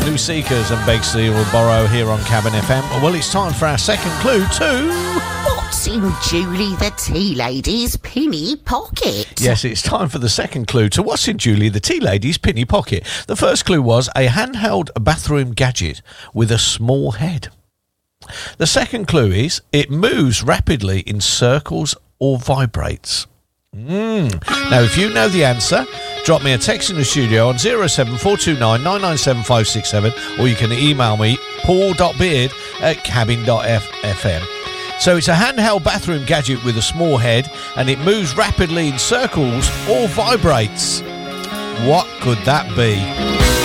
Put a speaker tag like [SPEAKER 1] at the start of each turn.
[SPEAKER 1] New Seekers and Begsy will borrow here on Cabin FM. Well, it's time for our second clue to...
[SPEAKER 2] What's in Julie the Tea Lady's pinny pocket?
[SPEAKER 1] Yes, it's time for the second clue to what's in Julie the Tea Lady's pinny pocket. The first clue was a handheld bathroom gadget with a small head. The second clue is it moves rapidly in circles or vibrates. Now, if you know the answer, drop me a text in the studio on 07429 997567, or you can email me, paul.beard@cabin.fm. So it's a handheld bathroom gadget with a small head, and it moves rapidly in circles or vibrates. What could that be?